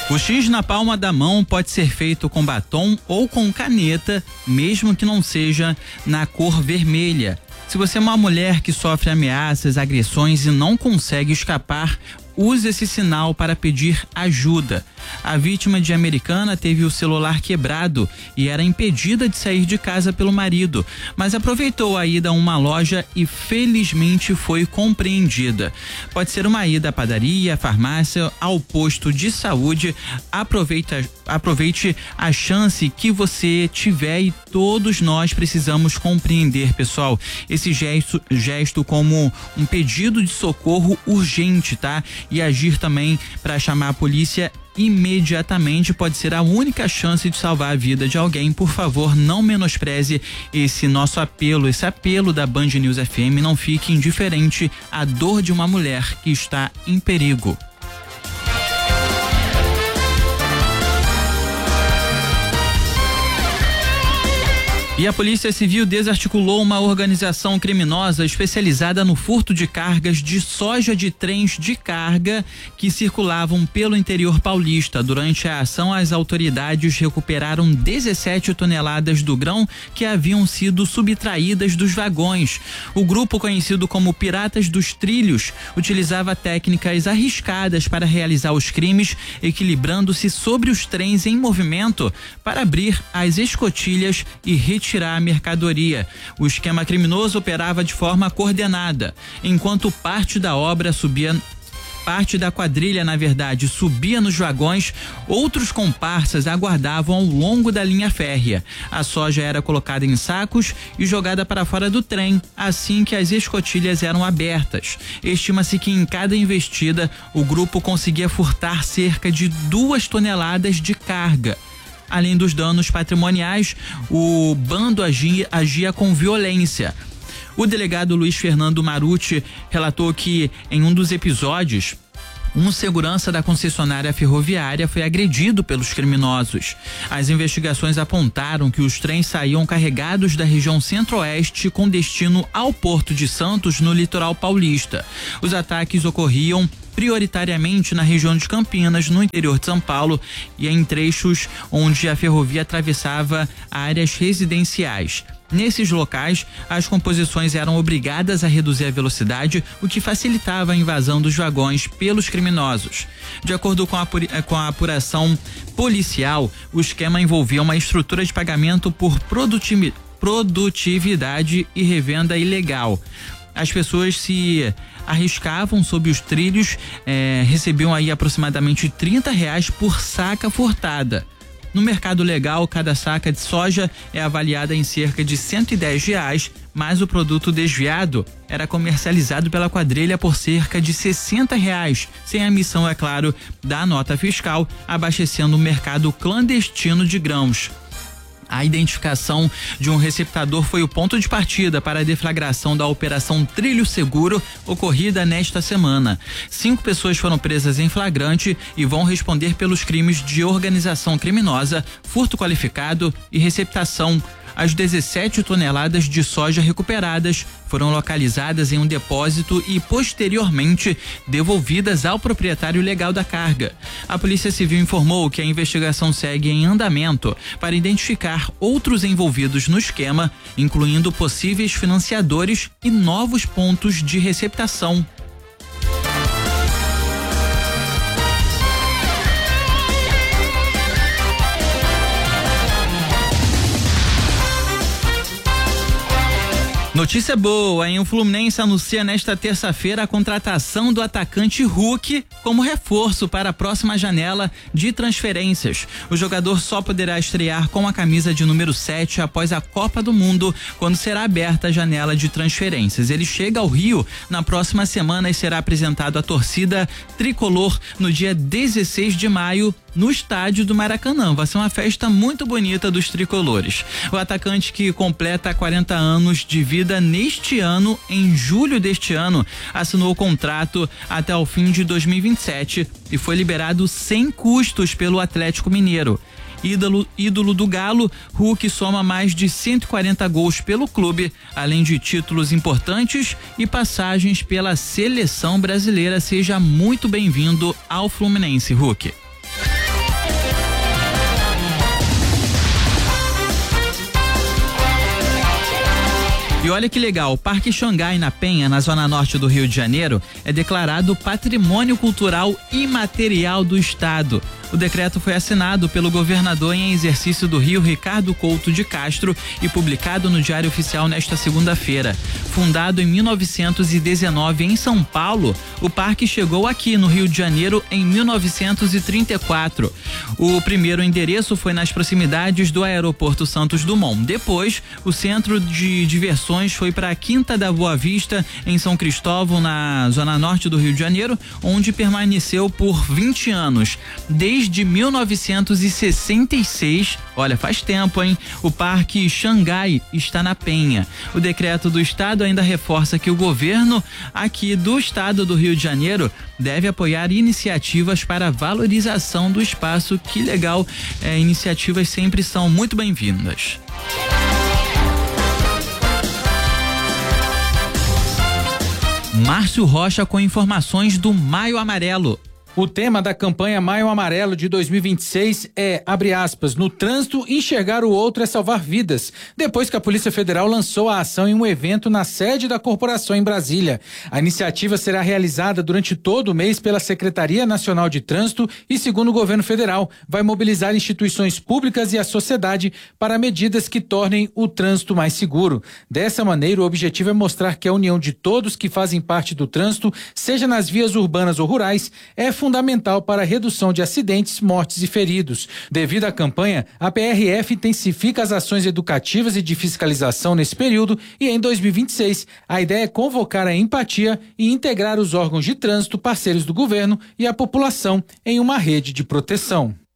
O X na palma da mão pode ser feito com batom ou com caneta, mesmo que não seja na cor vermelha. Se você é uma mulher que sofre ameaças, agressões e não consegue escapar, use esse sinal para pedir ajuda. A vítima de Americana teve o celular quebrado e era impedida de sair de casa pelo marido, mas aproveitou a ida a uma loja e felizmente foi compreendida. Pode ser uma ida à padaria, à farmácia, ao posto de saúde. Aproveite a chance que você tiver e todos nós precisamos compreender, pessoal, esse gesto como um pedido de socorro urgente, tá? E agir também para chamar a polícia imediatamente pode ser a única chance de salvar a vida de alguém. Por favor, não menospreze esse nosso apelo, esse apelo da Band News FM. Não fique indiferente à dor de uma mulher que está em perigo. E a Polícia Civil desarticulou uma organização criminosa especializada no furto de cargas de soja de trens de carga que circulavam pelo interior paulista. Durante a ação, as autoridades recuperaram 17 toneladas do grão que haviam sido subtraídas dos vagões. O grupo, conhecido como Piratas dos Trilhos, utilizava técnicas arriscadas para realizar os crimes, equilibrando-se sobre os trens em movimento para abrir as escotilhas e retirar a mercadoria. O esquema criminoso operava de forma coordenada. Enquanto parte da quadrilha, na verdade, subia nos vagões, outros comparsas aguardavam ao longo da linha férrea. A soja era colocada em sacos e jogada para fora do trem assim que as escotilhas eram abertas. Estima-se que em cada investida o grupo conseguia furtar cerca de 2 toneladas de carga. Além dos danos patrimoniais, o bando agia com violência. O delegado Luiz Fernando Maruti relatou que, em um dos episódios, um segurança da concessionária ferroviária foi agredido pelos criminosos. As investigações apontaram que os trens saíam carregados da região centro-oeste com destino ao Porto de Santos, no litoral paulista. Os ataques ocorriam prioritariamente na região de Campinas, no interior de São Paulo, e em trechos onde a ferrovia atravessava áreas residenciais. Nesses locais, as composições eram obrigadas a reduzir a velocidade, o que facilitava a invasão dos vagões pelos criminosos. De acordo com a apuração policial, o esquema envolvia uma estrutura de pagamento por produtividade e revenda ilegal. As pessoas se arriscavam sob os trilhos, recebiam aí aproximadamente R$30 por saca furtada. No mercado legal, cada saca de soja é avaliada em cerca de R$110, mas o produto desviado era comercializado pela quadrilha por cerca de R$60, sem a emissão, é claro, da nota fiscal, abastecendo o mercado clandestino de grãos. A identificação de um receptador foi o ponto de partida para a deflagração da Operação Trilho Seguro, ocorrida nesta semana. 5 pessoas foram presas em flagrante e vão responder pelos crimes de organização criminosa, furto qualificado e receptação. As 17 toneladas de soja recuperadas foram localizadas em um depósito e posteriormente devolvidas ao proprietário legal da carga. A Polícia Civil informou que a investigação segue em andamento para identificar outros envolvidos no esquema, incluindo possíveis financiadores e novos pontos de receptação. Notícia boa, hein? O Fluminense anuncia nesta terça-feira a contratação do atacante Hulk como reforço para a próxima janela de transferências. O jogador só poderá estrear com a camisa de número 7 após a Copa do Mundo, quando será aberta a janela de transferências. Ele chega ao Rio na próxima semana e será apresentado à torcida tricolor no dia 16 de maio, no estádio do Maracanã. Vai ser uma festa muito bonita dos tricolores. O atacante, que completa 40 anos de vida neste ano, em julho deste ano, assinou o contrato até o fim de 2027 e foi liberado sem custos pelo Atlético Mineiro. Ídolo do Galo, Hulk soma mais de 140 gols pelo clube, além de títulos importantes e passagens pela seleção brasileira. Seja muito bem-vindo ao Fluminense, Hulk. E olha que legal, o Parque Xangai na Penha, na zona norte do Rio de Janeiro, é declarado Patrimônio Cultural Imaterial do Estado. O decreto foi assinado pelo governador em exercício do Rio, Ricardo Couto de Castro, e publicado no Diário Oficial nesta segunda-feira. Fundado em 1919 em São Paulo, o parque chegou aqui no Rio de Janeiro em 1934. O primeiro endereço foi nas proximidades do Aeroporto Santos Dumont. Depois, o centro de diversões foi para a Quinta da Boa Vista, em São Cristóvão, na zona norte do Rio de Janeiro, onde permaneceu por 20 anos. Desde 1966, olha, faz tempo, hein? O Parque Xangai está na Penha. O decreto do estado ainda reforça que o governo aqui do estado do Rio de Janeiro deve apoiar iniciativas para a valorização do espaço. Que legal, iniciativas sempre são muito bem-vindas. Márcio Rocha com informações do Maio Amarelo. O tema da campanha Maio Amarelo de 2026 é, abre aspas, no trânsito, enxergar o outro é salvar vidas, depois que a Polícia Federal lançou a ação em um evento na sede da corporação em Brasília. A iniciativa será realizada durante todo o mês pela Secretaria Nacional de Trânsito e, segundo o governo federal, vai mobilizar instituições públicas e a sociedade para medidas que tornem o trânsito mais seguro. Dessa maneira, o objetivo é mostrar que a união de todos que fazem parte do trânsito, seja nas vias urbanas ou rurais, é fundamental para a redução de acidentes, mortes e feridos. Devido à campanha, a PRF intensifica as ações educativas e de fiscalização nesse período e em 2026 a ideia é convocar a empatia e integrar os órgãos de trânsito, parceiros do governo e a população em uma rede de proteção.